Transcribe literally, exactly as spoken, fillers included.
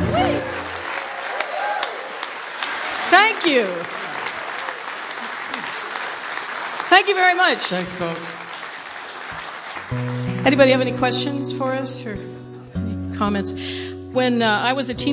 Thank you. Thank you very much. Thanks, folks. Anybody have any questions for us or any comments? When uh, I was a teen